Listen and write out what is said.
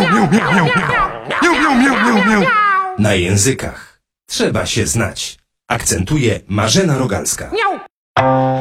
Na językach trzeba się znać. Akcentuje Marzena Rogalska.